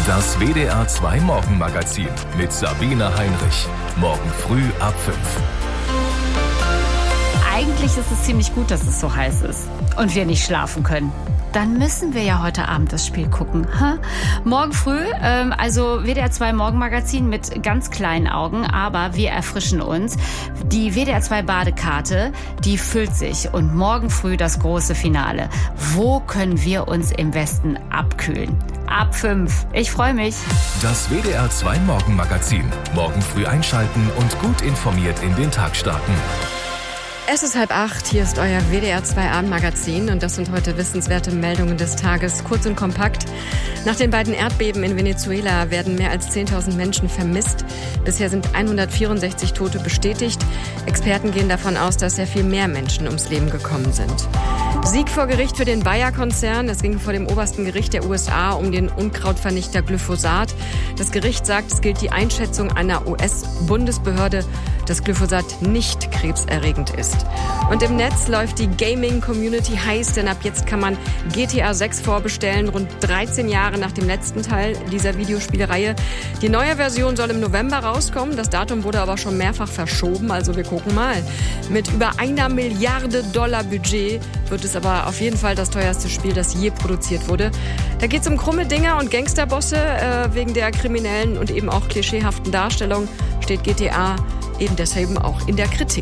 Das WDR 2 Morgenmagazin mit Sabine Heinrich. Morgen früh ab 5. Eigentlich ist es ziemlich gut, dass es so heiß ist und wir nicht schlafen können. Dann müssen wir ja heute Abend das Spiel gucken. Morgen früh, also WDR 2 Morgenmagazin mit ganz kleinen Augen, aber wir erfrischen uns. Die WDR 2 Badekarte, die füllt sich und morgen früh das große Finale. Wo können wir uns im Westen abkühlen? Ab 5. Ich freue mich. Das WDR 2 Morgenmagazin. Morgen früh einschalten und gut informiert in den Tag starten. Es ist 7:30, hier ist euer WDR 2 Abendmagazin und das sind heute wissenswerte Meldungen des Tages, kurz und kompakt. Nach den beiden Erdbeben in Venezuela werden mehr als 10.000 Menschen vermisst. Bisher sind 164 Tote bestätigt. Experten gehen davon aus, dass sehr viel mehr Menschen ums Leben gekommen sind. Sieg vor Gericht für den Bayer-Konzern. Es ging vor dem obersten Gericht der USA um den Unkrautvernichter Glyphosat. Das Gericht sagt, es gilt die Einschätzung einer US-Bundesbehörde, dass Glyphosat nicht krebserregend ist. Und im Netz läuft die Gaming-Community heiß, denn ab jetzt kann man GTA 6 vorbestellen, rund 13 Jahre nach dem letzten Teil dieser Videospielreihe. Die neue Version soll im November rauskommen, das Datum wurde aber schon mehrfach verschoben, also wir gucken mal. Mit über $1 Milliarde Budget wird es aber auf jeden Fall das teuerste Spiel, das je produziert wurde. Da geht es um krumme Dinger und Gangsterbosse. Wegen der kriminellen und eben auch klischeehaften Darstellung steht GTA eben deshalb auch in der Kritik.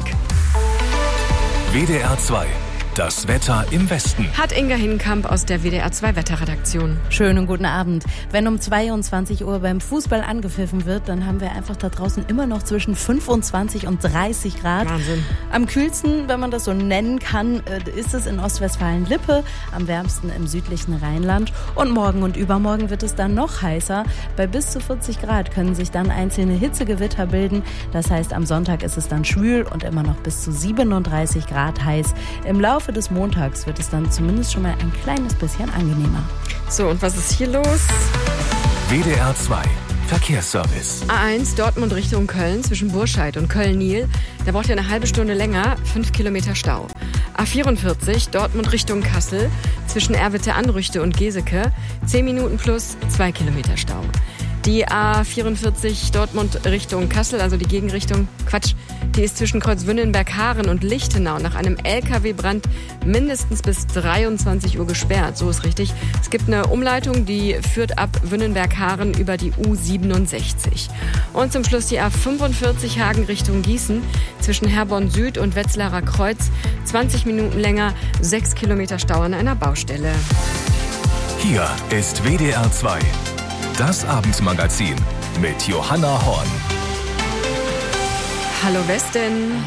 WDR 2. Das Wetter im Westen. Hat Inga Hinkamp aus der WDR 2 Wetterredaktion. Schönen guten Abend. Wenn um 22 Uhr beim Fußball angepfiffen wird, dann haben wir einfach da draußen immer noch zwischen 25 und 30 Grad. Wahnsinn. Am kühlsten, wenn man das so nennen kann, ist es in Ostwestfalen-Lippe, am wärmsten im südlichen Rheinland. Und morgen und übermorgen wird es dann noch heißer. Bei bis zu 40 Grad können sich dann einzelne Hitzegewitter bilden. Das heißt, am Sonntag ist es dann schwül und immer noch bis zu 37 Grad heiß. Im Laufe des Montags wird es dann zumindest schon mal ein kleines bisschen angenehmer. So, und was ist hier los? WDR 2. Verkehrsservice. A1 Dortmund Richtung Köln zwischen Burscheid und Köln-Niel. Da braucht ihr eine halbe Stunde länger, 5 Kilometer Stau. A44 Dortmund Richtung Kassel zwischen Erwitte-Anrüchte und Geseke. 10 Minuten plus 2 Kilometer Stau. Die A44 Dortmund Richtung Kassel, also die Gegenrichtung, die ist zwischen Kreuzwünnenberg-Haaren und Lichtenau nach einem LKW-Brand mindestens bis 23 Uhr gesperrt. So ist richtig. Es gibt eine Umleitung, die führt ab Wünnenberg-Haaren über die U67. Und zum Schluss die A45 Hagen Richtung Gießen zwischen Herborn Süd und Wetzlarer Kreuz. 20 Minuten länger, 6 Kilometer Stau an einer Baustelle. Hier ist WDR 2. Das Abendmagazin mit Johanna Horn. Hallo Westen.